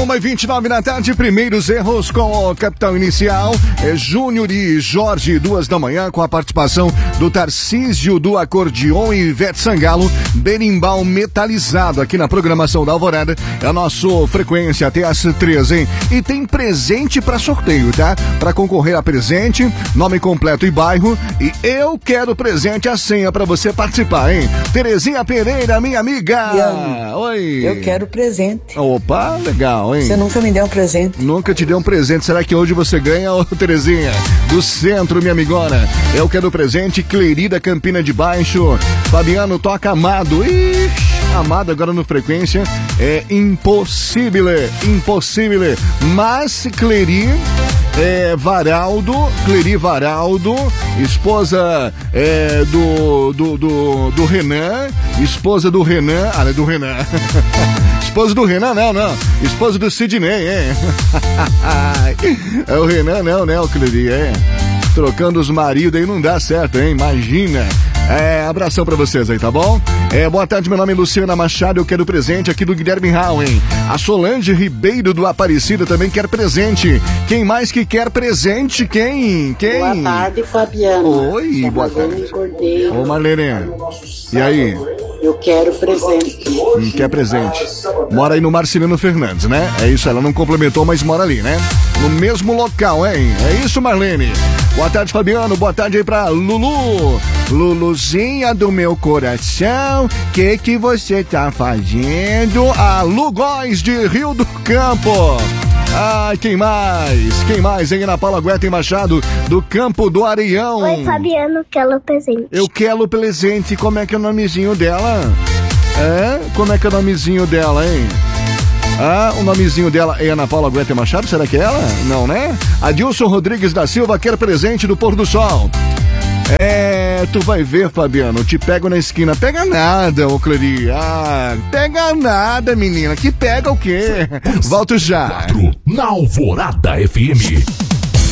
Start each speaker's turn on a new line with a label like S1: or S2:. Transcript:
S1: 1h29 da tarde, primeiros erros com o capitão inicial. Júnior e Jorge, 2 da manhã, com a participação do Tarcísio do acordeon e Ivete Sangalo, berimbau metalizado aqui na programação da Alvorada. É a nossa frequência até as 13, hein? E tem presente pra sorteio, tá? Pra concorrer a presente, nome completo e bairro. E eu quero presente, a senha pra você participar, hein? Terezinha Pereira, minha amiga. Oi.
S2: Eu quero presente.
S1: Opa, legal, hein?
S2: Você nunca me deu um presente.
S1: Nunca te dei um presente. Será que hoje você ganha, ô Terezinha? Do centro, minha amigona. Eu quero presente, Cleri da Campina de Baixo. Fabiano toca Amado. Ixi, Amado agora no Frequência. É impossível. Mas Cleri Varaldo, esposa do Renan, esposa do Renan, do Renan. Esposa do Renan, não. Esposa do Sidney, hein? É o Renan, não, né, o Cleri, Trocando os maridos aí não dá certo, hein? Imagina. Abração pra vocês aí, tá bom? Boa tarde, meu nome é Luciana Machado, eu quero presente aqui do Guilherme Raul, hein? A Solange Ribeiro do Aparecida também quer presente. Quem mais que quer presente? Quem?
S3: Boa tarde, Fabiano.
S1: Oi, boa tarde. Ô, Marlene. E aí?
S3: Eu quero presente.
S1: Quer presente. Mora aí no Marcelino Fernandes, né? É isso, ela não complementou, mas mora ali, né? No mesmo local, hein? É isso, Marlene. Boa tarde, Fabiano. Boa tarde aí pra Lulu. Luluzinha do meu coração, que você tá fazendo? A Lu Góes de Rio do Campo. Quem mais, hein? Ana Paula Guetta e Machado, do Campo do Areião.
S4: Oi, Fabiano, quero presente.
S1: Eu quero presente. Como é que é o nomezinho dela? Como é que é o nomezinho dela, hein? O nomezinho dela é Ana Paula Guetta e Machado, será que é ela? Não, né? Adilson Rodrigues da Silva quer presente do Pôr do Sol. Tu vai ver, Fabiano, te pego na esquina. Pega nada, ô Cleri. Pega nada, menina. Que pega o quê? Volto já.
S5: 4 na Alvorada FM.